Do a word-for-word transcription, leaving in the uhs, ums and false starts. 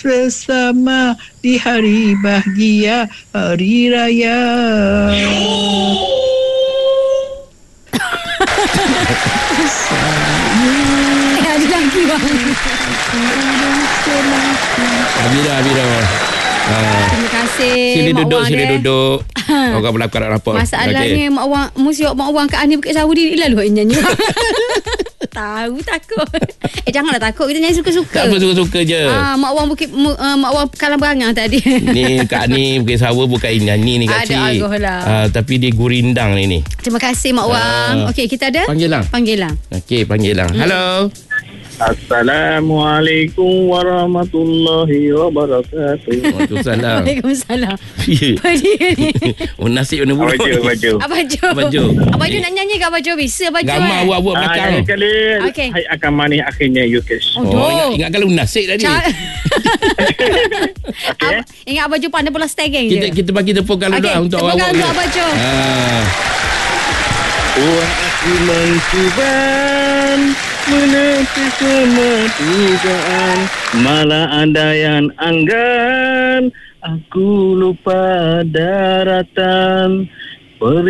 bersama di hari bahagia hari raya. Ada lagi bang. Habis dah, habis dah. Ha. Terima kasih Sini Mak duduk, Wang sini dia. duduk. Orang berlakon nak rapor. Masalahnya Mak Wang, mesti Mak Wang kat Ani Bukit Saudi ni lalu yang nyanyi. Tahu takut. Eh janganlah takut, kita nyanyi suka-suka. Tak apa, suka-suka je. Ah, Mak Wang Bukit uh, Mak Wang Kalang Berangah tadi. Ni Kak Ni Bukit Sawa bukan nyanyi ni Kak Ada Cik. argoh lah. Ah, tapi dia gurindang ni ni. Terima kasih Mak Wang. Ah. Okey, kita ada Panggil lang. Panggil lang. Okey, panggil lang. Hmm. Hello. Assalamualaikum warahmatullahi wabarakatuh. Waalaikumsalam. Waalaikumsalam. Ya. Apa dia ni? Oh, nasi warna buruk. Baju, baju. Abang Jo. Abang Jo. Abang Jo nak nyanyi ke Abang Jo? Bisa Abang Jo. Gambar eh? awak-awak belakang. Ah, sekali. Okey. Hai akan manis akhirnya you kiss. Oh, Oh, doh. ingat, ingat kalau nasib tadi. Ca- Okay. Ab- ingat Abang Jo pandai bola staging Kita je. kita bagi tepuk kalau Okey, doa untuk tepuk awak. tangan untuk Abang Jo. Ah. Wah, aku mencuba menepis semua dugaan, malah ada yang anggan aku lupa daratan.